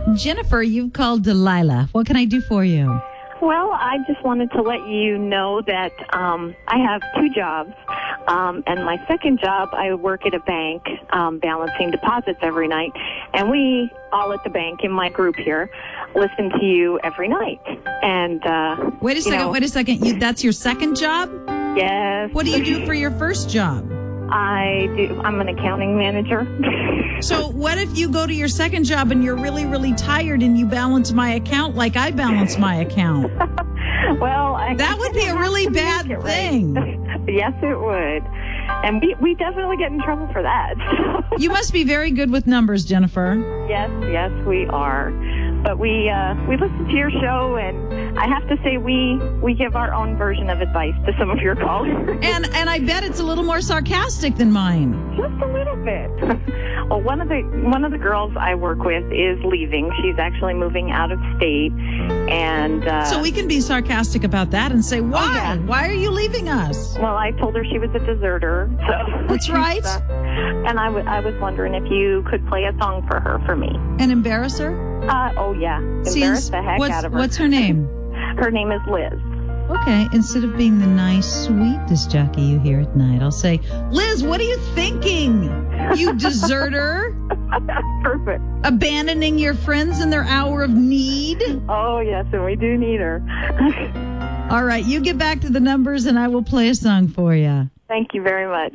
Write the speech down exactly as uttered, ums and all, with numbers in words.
Jennifer, you've called Delilah. What can I do for you? Well, I just wanted to let you know that um, I have two jobs. Um, and my second job, I work at a bank um, balancing deposits every night. And we, all at the bank in my group here, listen to you every night. And uh, Wait a second, know, wait a second. You, that's your second job? Yes. What do you do for your first job? I do. I'm an accounting manager. So what if you go to your second job and you're really, really tired and you balance my account like I balance my account? Well, I that would be a really bad thing. Right. Yes, it would. And we, we definitely get in trouble for that. You must be very good with numbers, Jennifer. Yes, yes, we are. But we uh, we listen to your show, and I have to say we we give our own version of advice to some of your callers. And and I bet it's a little more sarcastic than mine. Just a little bit. Well, one of the one of the girls I work with is leaving. She's actually moving out of state, and uh, so we can be sarcastic about that and say, why? Oh, yeah. Why are you leaving us? Well, I told her she was a deserter. So that's right. Uh, and I, w- I was wondering if you could play a song for her for me. And embarrass her? Uh, oh, yeah. Embarrass Seems, the heck what's, out of her. What's her name? Her name is Liz. Okay, instead of being the nice, sweet disc jockey you hear at night, I'll say, Liz, what are you thinking? You deserter? Perfect. Abandoning your friends in their hour of need? Oh, yes, and we do need her. All right, you get back to the numbers and I will play a song for you. Thank you very much.